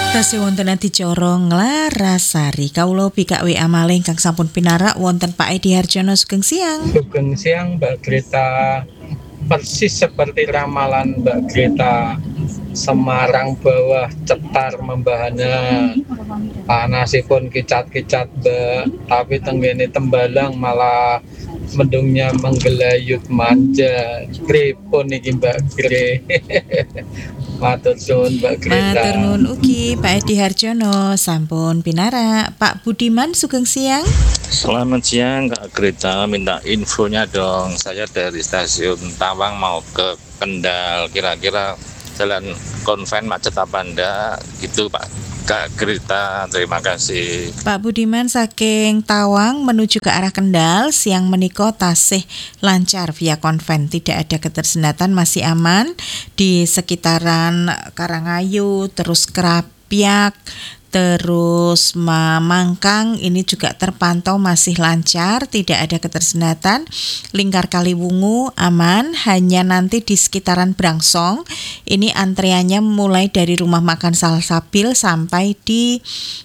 Tasih wonten adicara Nglarasari. Kawula bikak WA malih kang sampun pinarak wonten Pak Edi Harjono sugeng siang. Sugeng siang Mbak Greta. Persis seperti ramalan Mbak Greta. Semarang bawah cetar membahana, panasipun kicat-kicat Mbak, tapi tenggene Tembalang malah mendungnya menggelayut manja. Pripun niki Mbak Gre? Matur suwun Mbak Greta. Matur nuwun ugi Pak Edi Harjono sampun pinarak. Pak Budiman sugeng siang. Selamat siang Kak Greta, minta infonya dong. Saya dari stasiun Tawang mau ke Kendal, kira-kira jalan konven macet apa enggak gitu Pak Kak Greta, terima kasih. Pak Budiman saking Tawang menuju ke arah Kendal siang menika tasih lancar via konven, tidak ada ketersendatan, masih aman di sekitaran Karangayu, terus Krapyak, terus Mamangkang ini juga terpantau masih lancar, tidak ada ketersendatan. Lingkar Kaliwungu aman, hanya nanti di sekitaran Brangsong ini antreannya mulai dari rumah makan Salsabil sampai di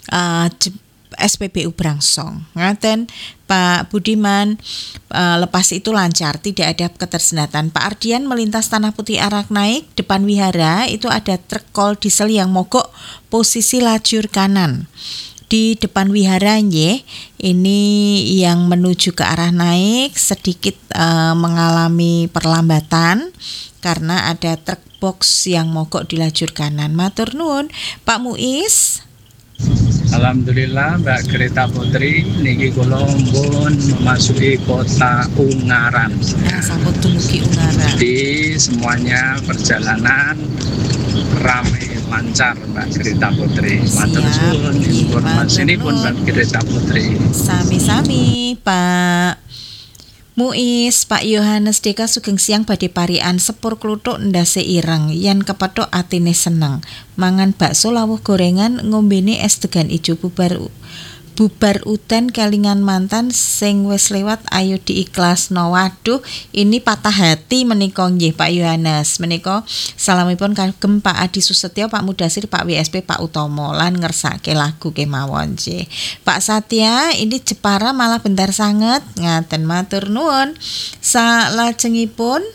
SPBU Brangsong. Ngaten Pak Budiman, lepas itu lancar, tidak ada ketersendatan. Pak Ardian melintas Tanah Putih Arak naik depan wihara itu ada truk kol diesel yang mogok posisi lajur kanan di depan wihara nggih. Ini yang menuju ke arah naik sedikit mengalami perlambatan karena ada truk box yang mogok di lajur kanan. Matur nuwun Pak Muiz. Alhamdulillah Mbak Greta Putri, niki kula pun memasuki kota Ungaran. Sampun dumugi Ungaran. Jadi semuanya perjalanan ramai lancar Mbak Greta Putri. Matur suwun informasinipun Mbak Greta Putri. Sami-sami Pak Muiz. Pak Yohanes Deka sugeng siang badhe parian sepur kluthuk ndase ireng yen kepethuk atine seneng mangan bakso lawuh gorengan ngombene es degan ijo bubar udan kelingan mantan sing wis lewat ayo diikhlasno. Waduh, ini patah hati menika nggih Pak Yohanes. Menika salamipun kagem Pak Adi Susetyo, Pak Mudasir, Pak WSP, Pak Utomo lan ngersake lagu kemawon nggih. Pak Satya, ini Jepara malah bentar sanget. Ngaten matur nuwun. Salajengipun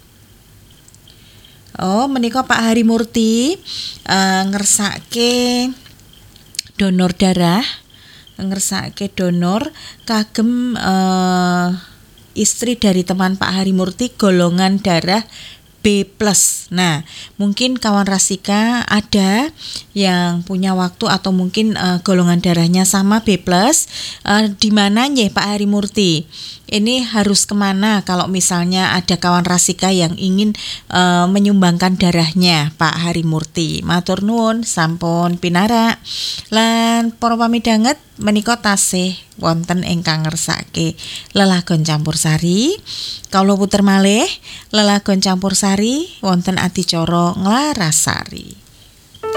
menika Pak Hari Murti ngersake donor darah, ngersake donor kagem istri dari teman Pak Hari Murti golongan darah B+. Nah, mungkin kawan Rasika ada yang punya waktu atau mungkin golongan darahnya sama B+, di mana nggih Pak Hari Murti? Ini harus kemana kalau misalnya ada kawan Rasika yang ingin menyumbangkan darahnya Pak Hari Murti? Matur nuwun sampun pinarak. Lan para pamidanget menika tasih wonten ingkang ngersake lelagon campursari. Kawula puter malih lelagon campursari wonten adicara Nglarasari.